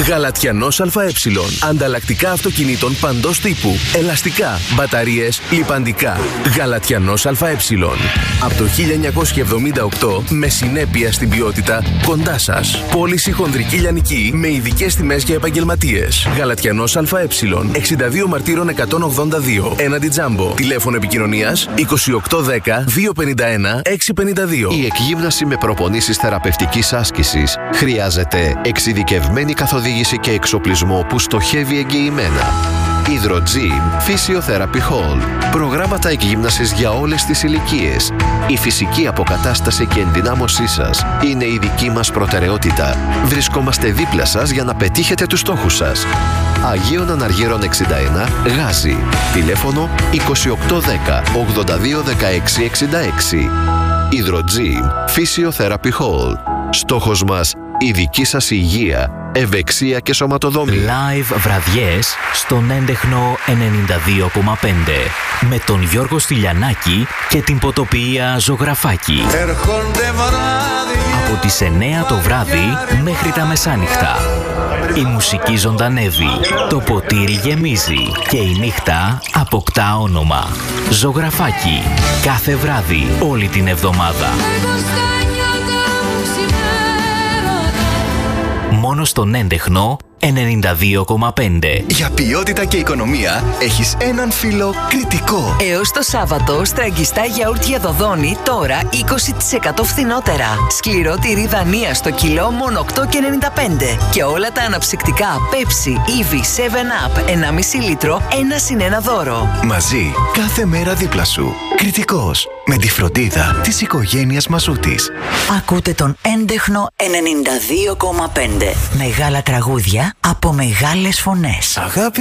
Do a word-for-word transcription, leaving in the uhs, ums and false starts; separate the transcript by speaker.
Speaker 1: Γαλατιανός ΑΕ. Ανταλλακτικά αυτοκινήτων παντός τύπου. Ελαστικά, μπαταρίες, λιπαντικά. Γαλατιανός ΑΕ. Από το χίλια εννιακόσια εβδομήντα οκτώ με συνέπεια στην ποιότητα κοντά σας. Πώληση χονδρική λιανική με ειδικές τιμές για επαγγελματίες. Γαλατιανός ΑΕ. εξήντα δύο Μαρτύρων εκατόν ογδόντα δύο. Έναντι Τζάμπο. Τηλέφωνο επικοινωνίας είκοσι οκτώ δέκα δύο πενήντα ένα έξι πενήντα δύο.
Speaker 2: Η εκγύμναση με προπονήσεις θεραπευτικής άσκησης χρειάζεται εξειδικευμένη καθοδήγηση και εξοπλισμό που στοχεύει εγγυημένα. Hydrogym Physiotherapy Hall. Προγράμματα εκγύμνασης για όλες τις ηλικίες. Η φυσική αποκατάσταση και ενδυνάμωσή σας είναι η δική μας προτεραιότητα. Βρισκόμαστε δίπλα σας για να πετύχετε τους στόχους σας. Αγίων Αναργύρων εξήντα ένα, Γάζι. Τηλέφωνο είκοσι οκτώ δέκα ογδόντα δύο δεκαέξι εξήντα έξι. Hydrogym Physiotherapy Hall. Στόχος μας η δική σας υγεία, ευεξία και σωματοδόμη.
Speaker 3: Live βραδιές στον έντεχνο ενενήντα δύο κόμμα πέντε με τον Γιώργο Στυλιανάκη και την ποτοποιία Ζωγραφάκη.
Speaker 4: Έρχονται βράδια
Speaker 3: από τις εννέα το βράδυ μέχρι τα μεσάνυχτα. Η μουσική ζωντανεύει, το ποτήρι γεμίζει και η νύχτα αποκτά όνομα. Ζωγραφάκη. Κάθε βράδυ, όλη την εβδομάδα. Μόνο στον έντεχνο ενενήντα δύο κόμμα πέντε.
Speaker 5: Για ποιότητα και οικονομία έχεις έναν φίλο Κρητικό.
Speaker 6: Έως το Σάββατο, στραγγιστά γιαούρτια Δοδόνη τώρα είκοσι τοις εκατό φθηνότερα. Σκληρό τυρί Δανία στο κιλό μόνο οκτώ και ενενήντα πέντε. Και όλα τα αναψυκτικά Pepsi, Eevee, σέβεν απ, ένα κόμμα πέντε λίτρο, ένα συν ένα δώρο.
Speaker 5: Μαζί, κάθε μέρα δίπλα σου. Κρητικός. Με τη φροντίδα της οικογένειας Μαζούτης.
Speaker 7: Ακούτε τον έντεχνο ενενήντα δύο κόμμα πέντε. Μεγάλα τραγούδια από μεγάλες φωνές.
Speaker 5: Αγάπη.